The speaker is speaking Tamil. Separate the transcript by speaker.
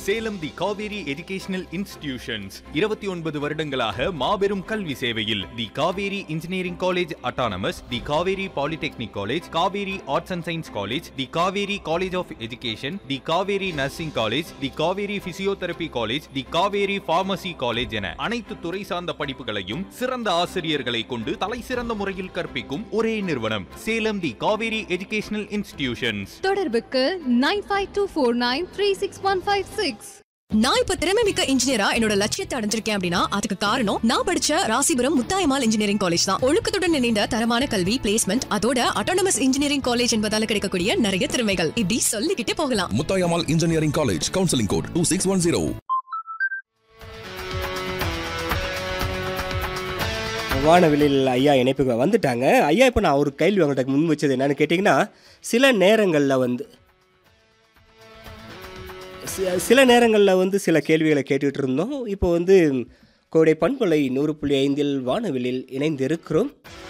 Speaker 1: சேலம் தி காவேரி எஜுகேஷனல் இன்ஸ்டிடியூஷன்ஸ் 29 வருடங்களாக மாபெரும் கல்வி சேவையில் தி Kaveri engineering college autonomous, the Kaveri polytechnic college, Kaveri arts and science college, the Kaveri college of education, the Kaveri nursing college, the Kaveri physiotherapy college, the Kaveri pharmacy college என அனைத்து துறை சார்ந்த படிப்புகளையும் சிறந்த ஆசிரியர்களை கொண்டு தலை சிறந்த முறையில் கற்பிக்கும் ஒரே நிறுவனம் சேலம் தி காவேரி எஜுகேஷனல் இன்ஸ்டிடியூஷன்ஸ்.
Speaker 2: தொடர்புக்கு 9524936156.
Speaker 3: நான் இப்ப திறமைமிக்க இன்ஜினியரா என்னோட லட்சியத்தை அடைஞ்சிருக்கேன் அப்படின்னா அதுக்கு காரணம் நான் படிச்ச ராசிபுரம் முத்தாயம்மாள் இன்ஜினியரிங் காலேஜ் தான். ஒழுக்கத்துடன் இணைந்த தரமான கல்வி, பிளேஸ்மெண்ட், அதோட அட்டானமஸ் இன்ஜினியரிங் காலேஜ் என்பதால கிடைக்கக்கூடிய நிறைய திறமைகள் இப்படி சொல்லிக்கிட்டே போகலாம்.
Speaker 4: Muthayammal engineering college, counselling code 2610.
Speaker 5: வானவிலில் ஐயா இணைப்புக்கு வந்துட்டாங்க. ஐயா, இப்போ நான் ஒரு கேள்வி அவங்கள்ட்ட முன் வச்சது என்னன்னு கேட்டிங்கன்னா, சில நேரங்களில் வந்து சில கேள்விகளை கேட்டுக்கிட்டு இருந்தோம். இப்போ வந்து கோடை பண்பலை 100.5 வானவிலில் இணைந்திருக்கிறோம்.